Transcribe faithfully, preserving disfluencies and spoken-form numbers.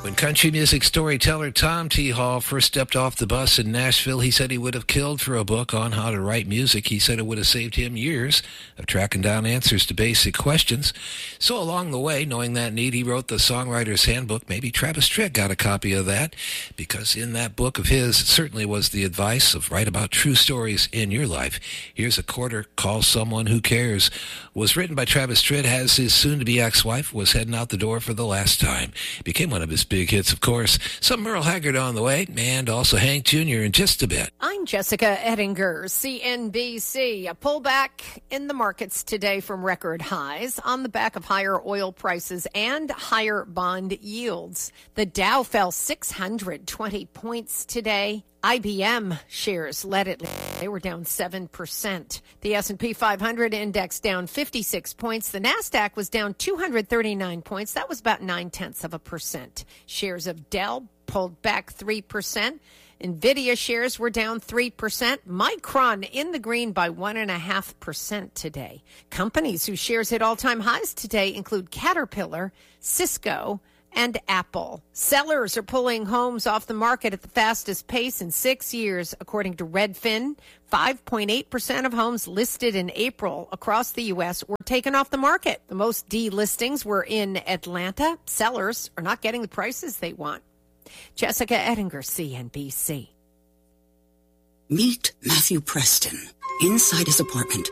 When country music storyteller Tom T. Hall first stepped off the bus in Nashville, he said he would have killed for a book on how to write music. He said it would have saved him years of tracking down answers to basic questions. So along the way, knowing that need, he wrote the Songwriter's Handbook. Maybe Travis Tritt got a copy of that, because in that book of his certainly was the advice of write about true stories in your life. Here's a quarter, Call Someone Who Cares. Was written by Travis Tritt as his soon-to-be ex-wife was heading out the door for the last time. Became one of his big hits, of course. Some Merle Haggard on the way, and also Hank Junior in just a bit. I'm Jessica Ettinger, C N B C. A pullback in the markets today from record highs on the back of higher oil prices and higher bond yields. The Dow fell six hundred twenty points today. I B M shares led it. They were down seven percent. The S and P five hundred index down fifty-six points. The NASDAQ was down two hundred thirty-nine points. That was about nine-tenths of a percent. Shares of Dell pulled back three percent. NVIDIA shares were down three percent. Micron in the green by one point five percent today. Companies whose shares hit all-time highs today include Caterpillar, Cisco, and Apple. Sellers are pulling homes off the market at the fastest pace in six years, according to Redfin. five point eight percent of homes listed in April across the U S were taken off the market. The most delistings were in Atlanta. Sellers are not getting the prices they want. Jessica Ettinger, C N B C. Meet Matthew Preston. Inside his apartment,